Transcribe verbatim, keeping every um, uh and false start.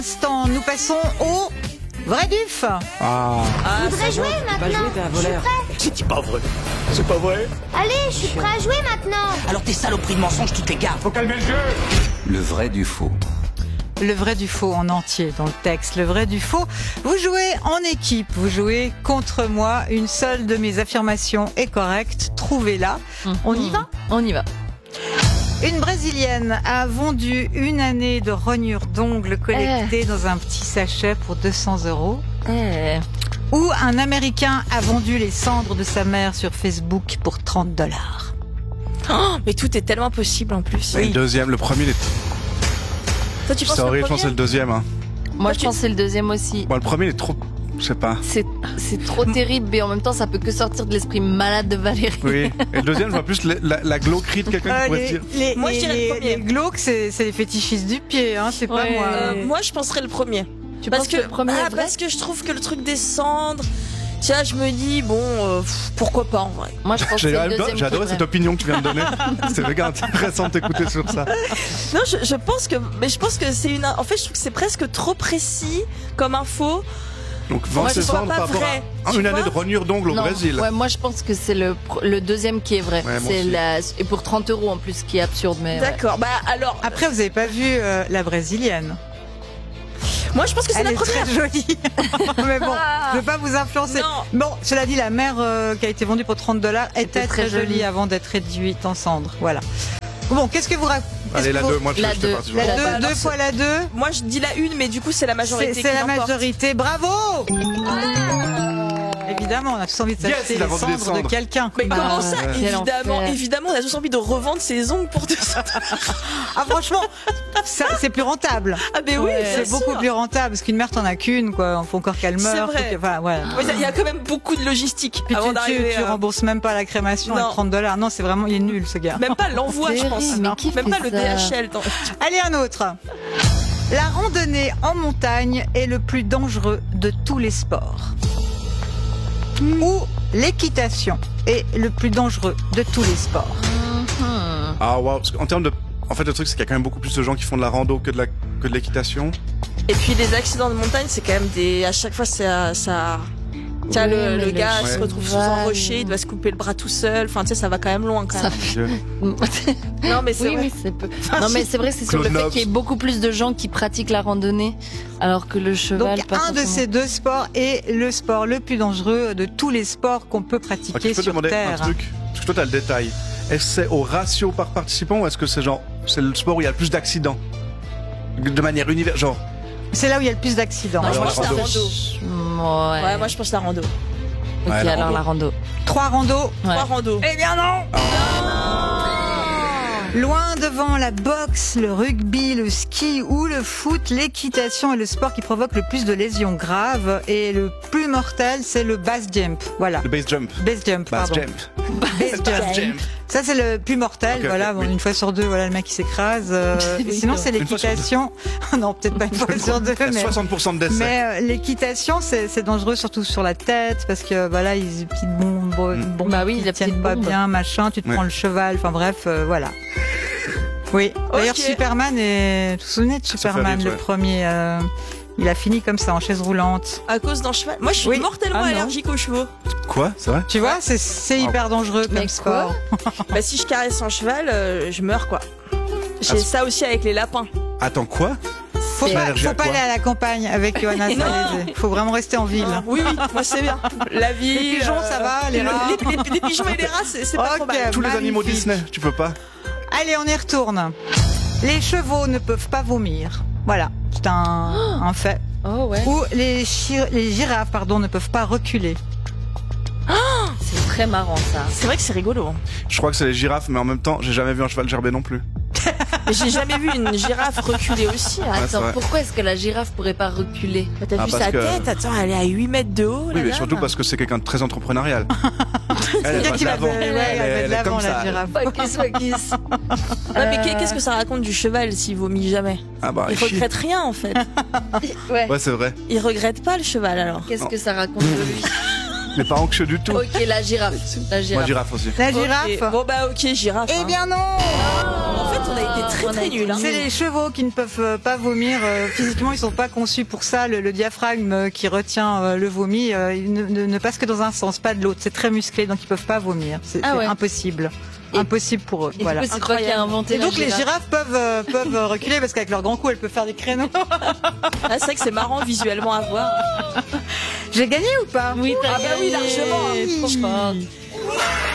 Instant, nous passons au vrai duf. Ah, Ah, Je voudrais jouer Pas maintenant. jouer, t'es un Je suis voleur. prêt. c'est pas vrai. C'est pas vrai. Allez, je suis prêt à jouer maintenant. Alors tes saloperies de mensonges, tu te les gardes. Faut calmer le jeu. Le vrai du faux. Le vrai du faux en entier dans le texte. Le vrai du faux. Vous jouez en équipe. Vous jouez contre moi. Une seule de mes affirmations est correcte. Trouvez-la. Mmh. On y va ? On y va. Une Brésilienne a vendu une année de rognures d'ongles collectées dans un petit sachet pour deux cents euros. Eh. Ou un Américain a vendu les cendres de sa mère sur Facebook pour trente dollars. Oh, mais tout est tellement possible en plus. Le deuxième, le premier, il est... Toi, tu penses c'est le horrible, je pense que c'est premier le deuxième. Hein. Moi, Toi, je tu- pense que c'est le deuxième aussi. Bon, le premier, il est trop... Je sais pas. C'est, c'est trop terrible, mais en même temps, ça peut que sortir de l'esprit malade de Valérie. Oui. Et le deuxième, je vois plus la, la, la glauquerie de quelqu'un qui Euh, pourrait les, se dire... les, Moi, je les- dirais le les- premier. les glauques, c'est, c'est les fétichistes du pied, hein, c'est pas Ouais. moi. Euh, Moi, je penserais le premier. Tu parce penses que le premier ah, est vrai parce que je trouve que le truc des cendres, tiens, je me dis bon, euh, pff, pourquoi pas en vrai. Moi, je pense que J'ai c'est le adoré, deuxième j'ai qui adoré est cette vrai. opinion que tu viens de donner. C'est méga intéressant de t'écouter sur ça. Non, je, je pense que, mais je pense que c'est une. En fait, je trouve que c'est presque trop précis comme info. Donc, vendre Moi, ses je crois cendres pas par rapport vrai. à Tu une année vois de rognures d'ongles au Non, Brésil. ouais, moi je pense que c'est le, pr- le deuxième qui est vrai. Ouais, moi c'est aussi. la, et pour trente euros en plus, ce qui est absurde. Mais ouais. D'accord. Bah alors, Après, vous avez pas vu euh, la brésilienne. moi, je pense que c'est Elle la est première. très jolie. Mais bon, je veux pas vous influencer. Non. Bon, cela dit, la mère euh, qui a été vendue pour trente dollars était très, très jolie jolie. avant d'être réduite en cendres. Voilà. Bon, qu'est-ce que vous racontez? Allez, la deux, moi, je La je te deux. passe. La Bon, deux, bah, alors, deux fois la deux. Moi, je dis la une, mais du coup, c'est la majorité. C'est, qui c'est la l'emporte. majorité. Bravo! Évidemment, on a tous envie de Yes, s'acheter il a les vendu des cendres de cendres. quelqu'un. Mais Bah, comment ça ouais. Quel Évidemment, enfer. évidemment, on a tous envie de revendre ses ongles pour deux cents. Ah, franchement, ça, c'est plus rentable. Ah, mais oui, Ouais. bien C'est sûr. beaucoup plus rentable parce qu'une mère t'en a qu'une, quoi. Faut encore qu'elle C'est meure. vrai. faut que- Enfin, voilà. Ouais, Il y a quand même beaucoup de logistique Puis avant tu, tu, d'arriver. tu à- rembourses même pas la crémation à Non. trente dollars. Non, c'est vraiment, il est nul, ce gars. Même pas l'envoi, je Terrible, pense. mais Non. qui Même fait pas le ça D H L. non. Allez, un autre. La randonnée en montagne est le plus dangereux de tous les sports. Ou l'équitation est le plus dangereux de tous les sports. Mhm. Ah, waouh. Parce qu'en termes de. En fait, le truc, c'est qu'il y a quand même beaucoup plus de gens qui font de la rando que de la que de l'équitation. Et puis les accidents de montagne, c'est quand même des. À chaque fois, ça. ça... Tiens, Oui, le, mais le le gars cheval. se retrouve sous un rocher, il doit se couper le bras tout seul. Enfin, tu sais, ça va quand même loin quand Ça même. Dieu. Non, mais c'est Oui, vrai. oui, c'est peu. Non, mais c'est vrai, c'est sur Claude le fait Nobs. qu'il y ait beaucoup plus de gens qui pratiquent la randonnée, alors que le cheval. Donc, pas un de forcément. ces deux sports est le sport le plus dangereux de tous les sports qu'on peut Ok, pratiquer je peux te sur demander un Terre. truc. Parce que toi, t'as le détail. Est-ce que c'est au ratio par participant ou est-ce que c'est genre. C'est le sport où il y a le plus d'accidents de manière universelle. Genre. C'est là où il y a le plus d'accidents. Non, Alors, moi, je la pense la rando. rando. Ouais. Ouais, moi, je pense la rando. Ok, Ouais, la alors rando. la rando. Trois randos. Ouais. Trois rando. Eh bien non. Loin devant la boxe, le rugby, le ski ou le foot, l'équitation est le sport qui provoque le plus de lésions graves et le plus mortel, c'est le base jump. Voilà. Le base jump. Base jump, Base pardon. jump. Base Base jump. jump. Ça, c'est le plus mortel. Ok, voilà, ok, bon, oui. une fois sur deux, voilà, le mec qui s'écrase. euh, Oui, et sinon, c'est c'est Une fois sur deux. l'équitation. non, peut-être pas une fois sur deux, Il y a mais. soixante pour cent de décès. Mais euh, l'équitation, c'est, c'est dangereux surtout sur la tête parce que voilà, ils ont des petites bombes, Mm. bombes Bah oui, qui la tiennent petite pas bombe. bien, machin. Tu te Ouais. prends le cheval. Enfin bref, euh, voilà. Oui. D'ailleurs, Ok. Superman est. Vous vous souvenez de Superman, Reeves, le ouais. premier euh, il a fini comme ça en chaise roulante. À cause d'un cheval. Moi, je suis Oui. mortellement Ah, non. allergique aux chevaux. Quoi? C'est vrai? Tu vois, c'est, c'est Ah. hyper dangereux comme Mais sport. Bah, si je caresse un cheval, euh, je meurs, quoi. J'ai Ah, ça aussi avec les lapins. Attends, quoi? Faut C'est pas, allergie faut à pas quoi aller à la campagne avec Johanna Non. Salese. Faut vraiment rester en ville. Oui, oui, moi, c'est bien. La vie. Les pigeons, ça va, les le- rats. les, les- les pigeons et les rats, c'est, c'est pas Ok. trop mal. Tous les animaux Magnifique. Disney, tu peux pas? Allez, on y retourne. Les chevaux ne peuvent pas vomir. Voilà, c'est un, un fait. Oh ouais. Ou les, chi- les girafes, pardon, ne peuvent pas reculer. C'est très marrant ça. C'est vrai que c'est rigolo. hein. Je crois que c'est les girafes, mais en même temps, j'ai jamais vu un cheval gerber non plus. Mais j'ai jamais vu une girafe reculer aussi. hein. Ouais, c'est Attends, vrai. pourquoi est-ce que la girafe pourrait pas reculer? Bah, T'as Ah, vu parce sa que- tête? Attends, elle est à huit mètres de haut. Oui, la mais dame. surtout parce que c'est quelqu'un de très entrepreneurial. Elle, elle bien va qu'il de va de, l'avant. ouais, Elle elle est- va de elle est l'avant, comme la ça. girafe. Fakis, fakis. Ouais, mais qu'est- qu'est-ce que ça raconte du cheval s'il vomit jamais? Ah bah, Il chier. regrette rien en fait. Ouais. Ouais, c'est vrai. Il regrette pas le cheval alors. Qu'est-ce que ça raconte de lui? mais pas anxieux du tout. Ok, la girafe. La Moi, girafe. girafe aussi. La Ok. girafe. Bon bah ok, girafe. Eh hein. bien non. En fait, on a été très On a très été nuls. Hein. C'est les chevaux qui ne peuvent euh, pas vomir. euh, Physiquement, ils sont pas conçus pour ça. Le, le diaphragme euh, qui retient euh, le vomi, euh, il ne, ne- ne passe que dans un sens, pas de l'autre. C'est très musclé, donc ils peuvent pas vomir. C'est Ah c'est ouais. impossible. Et- Impossible pour eux. Et Voilà. du coup, c'est toi qui as inventé Et la donc les girafe. girafes peuvent euh, peuvent euh, reculer parce qu'avec leurs grands coups, elles peuvent faire des créneaux. Ah, c'est vrai que c'est marrant visuellement à voir. J'ai gagné ou pas? Oui, t'as Ah bah oui, gagné. largement. Trop fort.